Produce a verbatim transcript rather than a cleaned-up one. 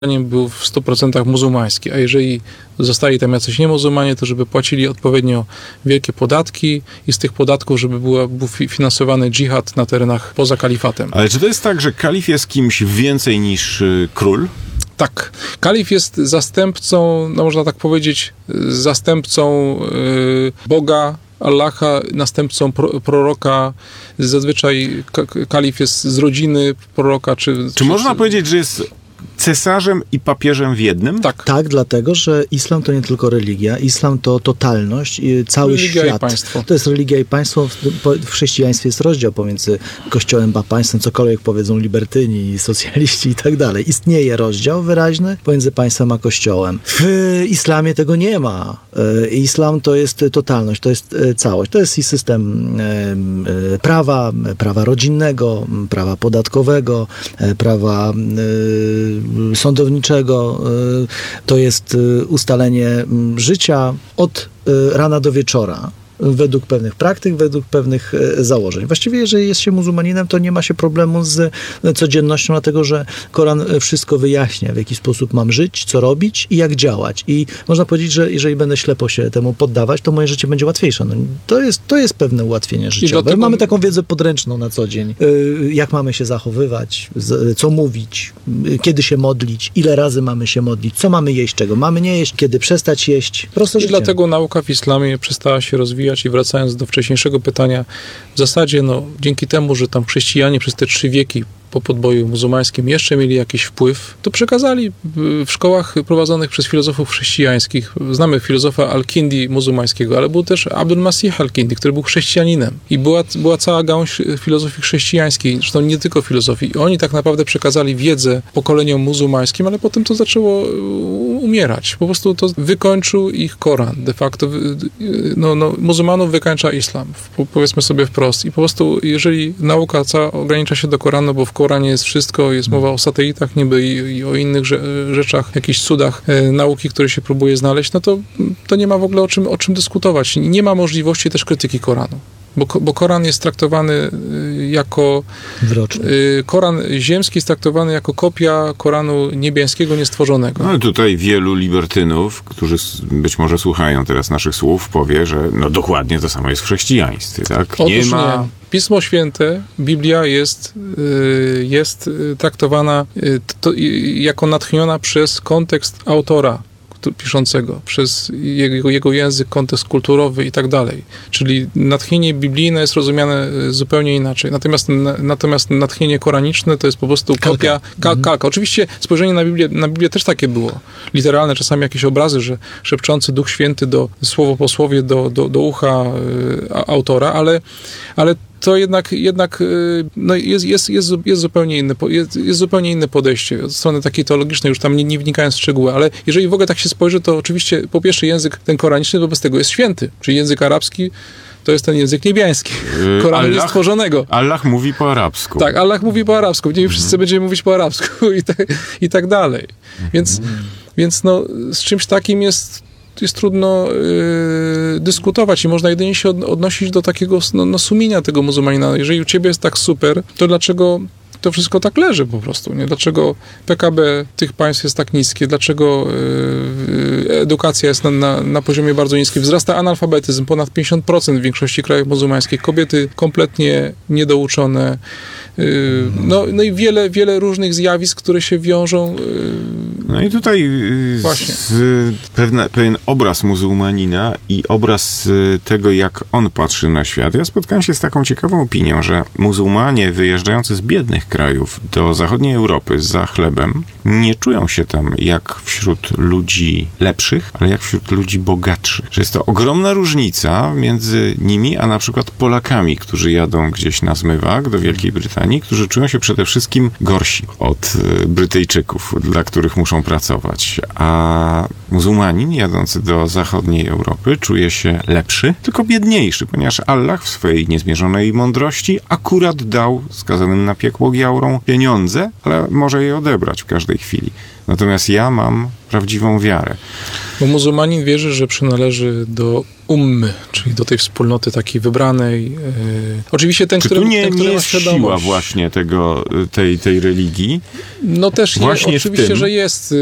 był w stu procentach muzułmański, a jeżeli zostali tam jacyś niemuzułmanie, to żeby płacili odpowiednio wielkie podatki i z tych podatków, żeby było, był finansowany dżihad na terenach poza kalifatem. Ale czy to jest tak, że kalif jest kimś więcej niż y, król? Tak. Kalif jest zastępcą, no można tak powiedzieć, zastępcą y, Boga, Allaha, następcą pro, proroka. Zazwyczaj kalif jest z rodziny proroka. Czy, czy, czy można czy... powiedzieć, że jest cesarzem i papieżem w jednym? Tak. Tak, dlatego, że islam to nie tylko religia, islam to totalność i cały religia świat. I państwo. To jest religia i państwo. W, w chrześcijaństwie jest rozdział pomiędzy kościołem a państwem, cokolwiek powiedzą libertyni, socjaliści i tak dalej. Istnieje rozdział wyraźny pomiędzy państwem a kościołem. W islamie tego nie ma. Islam to jest totalność, to jest całość. To jest i system prawa, prawa rodzinnego, prawa podatkowego, prawa sądowniczego, to jest ustalenie życia od rana do wieczora. Według pewnych praktyk, według pewnych założeń. Właściwie, jeżeli jest się muzułmaninem, to nie ma się problemu z codziennością, dlatego że Koran wszystko wyjaśnia, w jaki sposób mam żyć, co robić i jak działać. I można powiedzieć, że jeżeli będę ślepo się temu poddawać, to moje życie będzie łatwiejsze. No, to jest, to jest pewne ułatwienie życiowe. Dlatego... Mamy taką wiedzę podręczną na co dzień. Jak mamy się zachowywać, co mówić, kiedy się modlić, ile razy mamy się modlić, co mamy jeść, czego mamy nie jeść, kiedy przestać jeść. Proste I życie. dlatego nauka w islamie przestała się rozwijać. I wracając do wcześniejszego pytania, w zasadzie no, dzięki temu, że tam chrześcijanie przez te trzy wieki po podboju muzułmańskim jeszcze mieli jakiś wpływ, to przekazali w szkołach prowadzonych przez filozofów chrześcijańskich. Znamy filozofa Al-Kindi muzułmańskiego, ale był też Abdul Masih Al-Kindi, który był chrześcijaninem. I była, była cała gałąź filozofii chrześcijańskiej, zresztą nie tylko filozofii. I oni tak naprawdę przekazali wiedzę pokoleniom muzułmańskim, ale potem to zaczęło umierać. Po prostu to wykończył ich Koran. De facto no, no, muzułmanów wykańcza islam. Powiedzmy sobie wprost. I po prostu jeżeli nauka cała ogranicza się do Koranu, bo w Koranie jest wszystko, jest mowa o satelitach niby i, i o innych rzeczach, jakichś cudach e, nauki, które się próbuje znaleźć, no to, to nie ma w ogóle o czym, o czym dyskutować. Nie ma możliwości też krytyki Koranu. Bo, bo Koran jest traktowany jako... Wroczny. Koran ziemski jest traktowany jako kopia Koranu niebiańskiego, niestworzonego. No ale tutaj wielu libertynów, którzy być może słuchają teraz naszych słów, powie, że no dokładnie to samo jest w chrześcijaństwie, tak? Otóż nie ma... Nie. Pismo Święte, Biblia jest, jest traktowana to, jako natchniona przez kontekst autora piszącego, przez jego, jego język, kontekst kulturowy i tak dalej. Czyli natchnienie biblijne jest rozumiane zupełnie inaczej. Natomiast, na, natomiast natchnienie koraniczne to jest po prostu kopia, kalka. kalka. Oczywiście spojrzenie na Biblię, na Biblię też takie było. Literalne, czasami jakieś obrazy, że szepczący Duch Święty do, słowo po słowie do, do, do ucha y, autora, ale, ale to jednak, jednak no jest, jest, jest, jest, zupełnie inne, jest, jest zupełnie inne podejście od strony takiej teologicznej, już tam nie, nie wnikając w szczegóły, ale jeżeli w ogóle tak się spojrzy, to oczywiście po pierwsze język ten koraniczny wobec tego jest święty, czyli język arabski to jest ten język niebiański. Koranu Allah, niestworzonego. Allah mówi po arabsku. Tak, Allah mówi po arabsku. Nie wszyscy mm. będziemy mówić po arabsku i tak, i tak dalej. Więc, mm. więc no, z czymś takim jest jest trudno yy, dyskutować i można jedynie się od, odnosić do takiego no, no, sumienia tego muzułmanina. Jeżeli u ciebie jest tak super, to dlaczego to wszystko tak leży po prostu, nie? Dlaczego P K B tych państw jest tak niskie? Dlaczego yy, edukacja jest na, na, na poziomie bardzo niskim? Wzrasta analfabetyzm, ponad pięćdziesiąt procent w większości krajów muzułmańskich. Kobiety kompletnie niedouczone. Yy, no, no i wiele, wiele różnych zjawisk, które się wiążą. Yy, no i tutaj yy, z, pewne, pewien obraz muzułmanina i obraz yy, tego, jak on patrzy na świat. Ja spotkałem się z taką ciekawą opinią, że muzułmanie wyjeżdżający z biednych krajów do zachodniej Europy za chlebem nie czują się tam jak wśród ludzi lepszych, ale jak wśród ludzi bogatszych. Że jest to ogromna różnica między nimi, a na przykład Polakami, którzy jadą gdzieś na zmywak do Wielkiej Brytanii, którzy czują się przede wszystkim gorsi od Brytyjczyków, dla których muszą pracować. A muzułmanin jadący do zachodniej Europy czuje się lepszy, tylko biedniejszy, ponieważ Allah w swojej niezmierzonej mądrości akurat dał skazanym na piekło giaurą pieniądze, ale może je odebrać w każdej chwili. Natomiast ja mam prawdziwą wiarę. Bo muzułmanin wierzy, że przynależy do ummy, czyli do tej wspólnoty takiej wybranej. Yy. Oczywiście ten, Czy który, tu nie, ten, który nie ma jest siła świadomość. właśnie tego, tej, tej religii? No też je, Właśnie w oczywiście, tym. że jest.